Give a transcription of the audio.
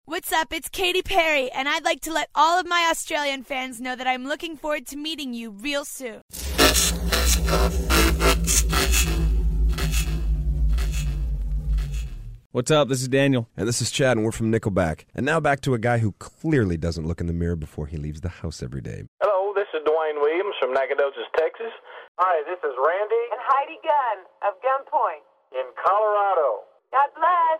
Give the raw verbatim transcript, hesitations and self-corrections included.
What's up? It's Katy Perry, and I'd like to let all of my Australian fans know that I'm looking forward to meeting you real soon. What's up? This is Daniel. And this is Chad, and we're from Nickelback. And now back to a guy who clearly doesn't look in the mirror before he leaves the house every day. Hello, this is Dwayne Williams from Nacogdoches, Texas. Hi, this is Randy and Heidi Gunn of Gunpoint in Colorado. God bless.